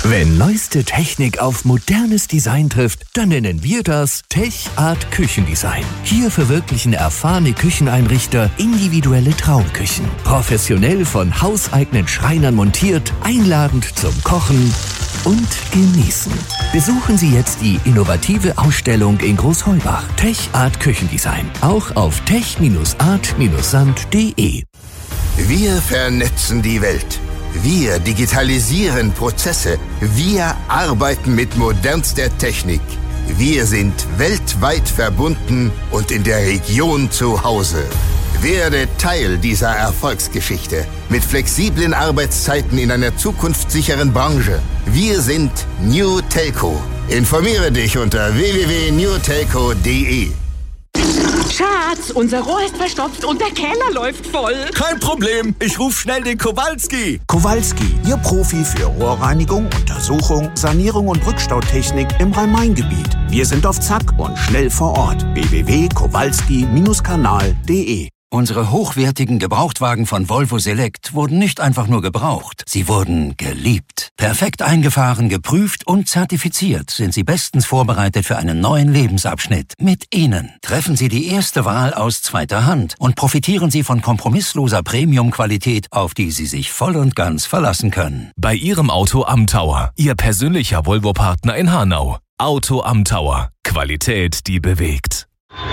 Wenn neueste Technik auf modernes Design trifft, dann nennen wir das TechArt Küchendesign. Hier verwirklichen erfahrene Kücheneinrichter individuelle Traumküchen. Professionell von hauseigenen Schreinern montiert, einladend zum Kochen und Genießen. Besuchen Sie jetzt die innovative Ausstellung in Großheubach. TechArt Küchendesign. Auch auf tech-art-sand.de. Wir vernetzen die Welt. Wir digitalisieren Prozesse. Wir arbeiten mit modernster Technik. Wir sind weltweit verbunden und in der Region zu Hause. Werde Teil dieser Erfolgsgeschichte mit flexiblen Arbeitszeiten in einer zukunftssicheren Branche. Wir sind New Telco. Informiere dich unter www.newtelco.de. Schatz, unser Rohr ist verstopft und der Keller läuft voll. Kein Problem, ich rufe schnell den Kowalski. Kowalski, Ihr Profi für Rohrreinigung, Untersuchung, Sanierung und Rückstautechnik im Rhein-Main-Gebiet. Wir sind auf Zack und schnell vor Ort. www.kowalski-kanal.de. Unsere hochwertigen Gebrauchtwagen von Volvo Select wurden nicht einfach nur gebraucht, sie wurden geliebt. Perfekt eingefahren, geprüft und zertifiziert sind sie bestens vorbereitet für einen neuen Lebensabschnitt. Mit ihnen treffen Sie die erste Wahl aus zweiter Hand und profitieren Sie von kompromissloser Premium-Qualität, auf die Sie sich voll und ganz verlassen können. Bei Ihrem Auto am Tower, Ihr persönlicher Volvo-Partner in Hanau. Auto am Tower. Qualität, die bewegt.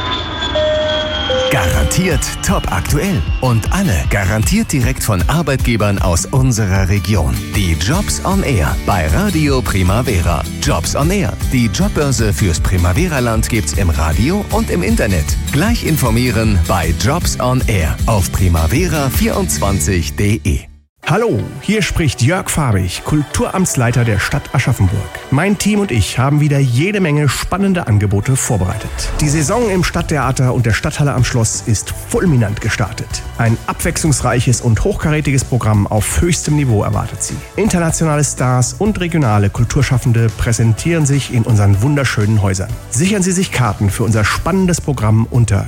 Garantiert top aktuell und alle garantiert direkt von Arbeitgebern aus unserer Region. Die Jobs on Air bei Radio Primavera. Jobs on Air. Die Jobbörse fürs Primavera-Land gibt's im Radio und im Internet. Gleich informieren bei Jobs on Air auf primavera24.de. Hallo, hier spricht Jörg Farbig, Kulturamtsleiter der Stadt Aschaffenburg. Mein Team und ich haben wieder jede Menge spannende Angebote vorbereitet. Die Saison im Stadttheater und der Stadthalle am Schloss ist fulminant gestartet. Ein abwechslungsreiches und hochkarätiges Programm auf höchstem Niveau erwartet Sie. Internationale Stars und regionale Kulturschaffende präsentieren sich in unseren wunderschönen Häusern. Sichern Sie sich Karten für unser spannendes Programm unter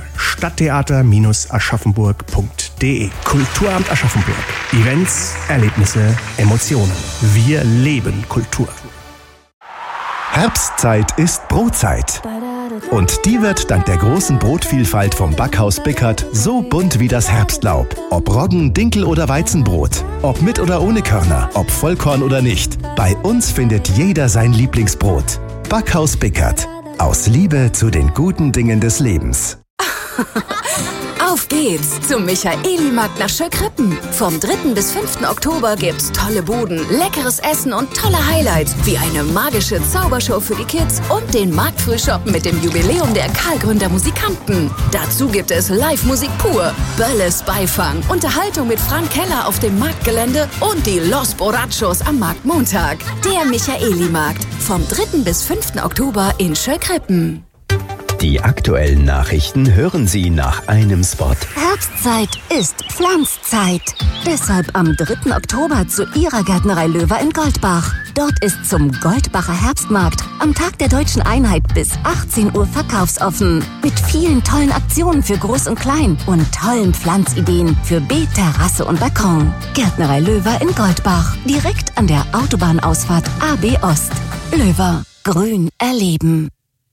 stadttheater-aschaffenburg.de. Kulturamt Aschaffenburg. Events, Erlebnisse, Emotionen. Wir leben Kultur. Herbstzeit ist Brotzeit. Und die wird dank der großen Brotvielfalt vom Backhaus Bickert so bunt wie das Herbstlaub. Ob Roggen, Dinkel oder Weizenbrot. Ob mit oder ohne Körner. Ob Vollkorn oder nicht. Bei uns findet jeder sein Lieblingsbrot. Backhaus Bickert. Aus Liebe zu den guten Dingen des Lebens. Auf geht's zum Michaeli-Markt nach Schöckrippen. Vom 3. bis 5. Oktober gibt's tolle Buden, leckeres Essen und tolle Highlights, wie eine magische Zaubershow für die Kids und den Marktfrühshop mit dem Jubiläum der Karlgründer Musikanten. Dazu gibt es Live-Musik pur, Bölles Beifang, Unterhaltung mit Frank Keller auf dem Marktgelände und die Los Borrachos am Marktmontag. Der Michaeli-Markt vom 3. bis 5. Oktober in Schöckrippen. Die aktuellen Nachrichten hören Sie nach einem Spot. Herbstzeit ist Pflanzzeit. Deshalb am 3. Oktober zu Ihrer Gärtnerei Löwer in Goldbach. Dort ist zum Goldbacher Herbstmarkt am Tag der Deutschen Einheit bis 18 Uhr verkaufsoffen. Mit vielen tollen Aktionen für Groß und Klein und tollen Pflanzideen für Beet, Terrasse und Balkon. Gärtnerei Löwer in Goldbach. Direkt an der Autobahnausfahrt AB Ost. Löwer. Grün erleben.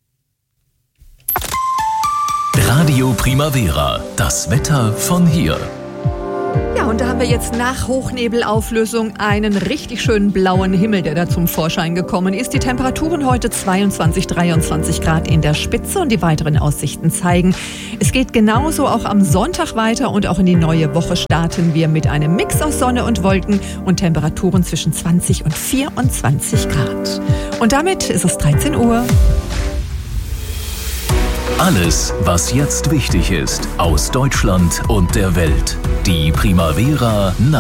Radio Primavera. Das Wetter von hier. Ja, und da haben wir jetzt nach Hochnebelauflösung einen richtig schönen blauen Himmel, der da zum Vorschein gekommen ist. Die Temperaturen heute 22, 23 Grad in der Spitze und die weiteren Aussichten zeigen, es geht genauso auch am Sonntag weiter und auch in die neue Woche starten wir mit einem Mix aus Sonne und Wolken und Temperaturen zwischen 20 und 24 Grad. Und damit ist es 13 Uhr. Alles, was jetzt wichtig ist, aus Deutschland und der Welt. Die Primavera